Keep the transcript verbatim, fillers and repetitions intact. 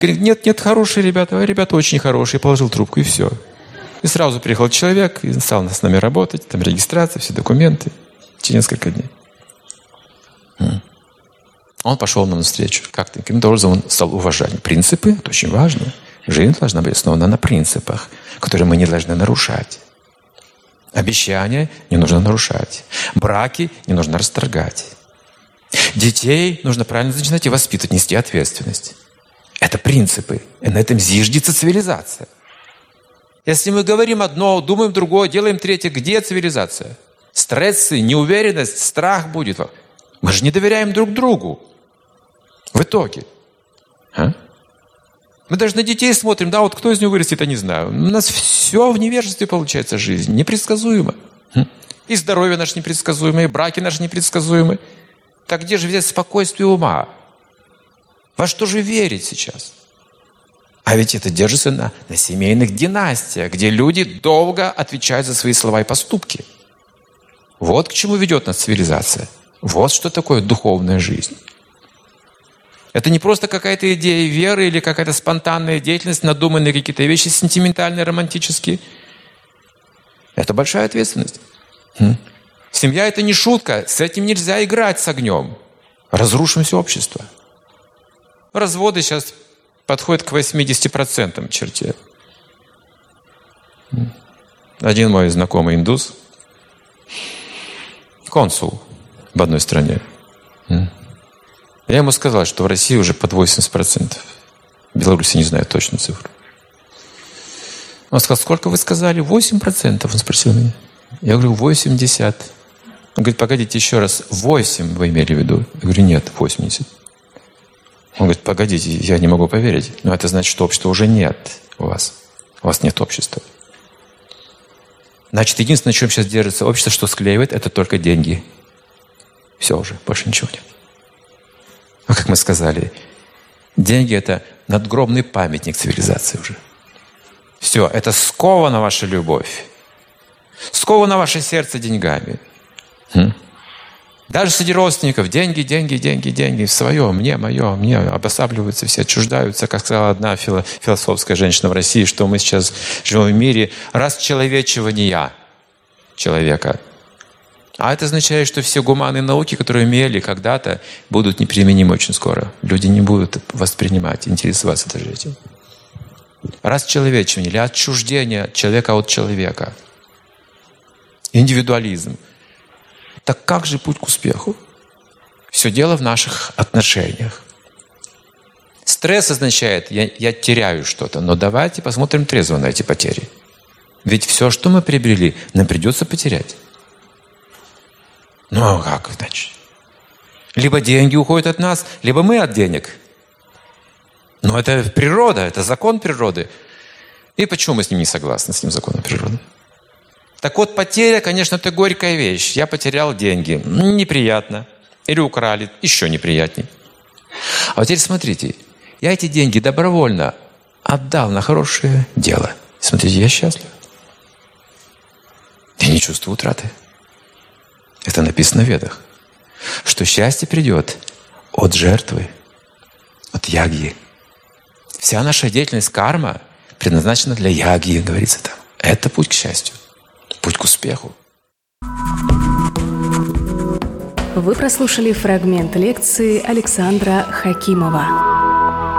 Говорит, нет, нет, хорошие ребята, а ребята очень хорошие. Положил трубку, и все. И сразу приехал человек, и стал с нами работать, там регистрация, все документы. Через несколько дней. Он пошел нам навстречу. Как-то таким образом он стал уважать. Принципы – это очень важно. Жизнь должна быть основана на принципах, которые мы не должны нарушать. Обещания не нужно нарушать. Браки не нужно расторгать. Детей нужно правильно начинать и воспитывать, нести ответственность. Это принципы. И на этом зиждется цивилизация. Если мы говорим одно, думаем другое, делаем третье, где цивилизация? Стрессы, неуверенность, страх будет. Мы же не доверяем друг другу. В итоге. А? Мы даже на детей смотрим, да, вот кто из него вырастет, я не знаю. У нас все в невежестве получается жизнь, непредсказуемо. И здоровье наше непредсказуемое, и браки наши непредсказуемые. Так где же взять спокойствие ума? Во что же верить сейчас? А ведь это держится на, на семейных династиях, где люди долго отвечают за свои слова и поступки. Вот к чему ведет нас цивилизация. Вот что такое духовная жизнь. Это не просто какая-то идея веры или какая-то спонтанная деятельность, надуманные какие-то вещи сентиментальные, романтические. Это большая ответственность. Семья – это не шутка. С этим нельзя играть с огнем. Разрушим все общество. Разводы сейчас подходят к восьмидесяти процентам черте. Один мой знакомый индус, консул в одной стране. Я ему сказал, что в России уже под восемьдесят процентов. В Беларуси не знаю точно цифру. Он сказал, сколько вы сказали? восемь процентов, он спросил меня. Я говорю, восемьдесят. Он говорит, погодите еще раз, восемь вы имели в виду? Я говорю, нет, восемьдесят. Он говорит, погодите, я не могу поверить. Но это значит, что общества уже нет у вас. У вас нет общества. Значит, единственное, на чем сейчас держится общество, что склеивает, это только деньги. Все уже, больше ничего нет. А как мы сказали, деньги – это надгробный памятник цивилизации уже. Все, это скована ваша любовь. Сковано ваше сердце деньгами. Хм? Даже среди родственников деньги, деньги, деньги, деньги. Свое, мне, мое, мне. Обосабливаются все, отчуждаются. Как сказала одна философская женщина в России, что мы сейчас живем в мире расчеловечивания человека. А это означает, что все гуманные науки, которые имели когда-то, будут неприменимы очень скоро. Люди не будут воспринимать, интересоваться даже этим. Расчеловечивание или отчуждение человека от человека. Индивидуализм. Так как же путь к успеху? Все дело в наших отношениях. Стресс означает, я, я теряю что-то, но давайте посмотрим трезво на эти потери. Ведь все, что мы приобрели, нам придется потерять. Ну а как иначе? Либо деньги уходят от нас, либо мы от денег. Но это природа, это закон природы. И почему мы с ним не согласны, с этим законом природы? Так вот, потеря, конечно, это горькая вещь. Я потерял деньги. Неприятно. Или украли. Еще неприятней. А вот теперь смотрите. Я эти деньги добровольно отдал на хорошее дело. Смотрите, я счастлив. Я не чувствую утраты. Это написано в Ведах. Что счастье придет от жертвы, от ягьи. Вся наша деятельность карма предназначена для ягьи, говорится там. Это путь к счастью. Путь к успеху. Вы прослушали фрагмент лекции Александра Хакимова.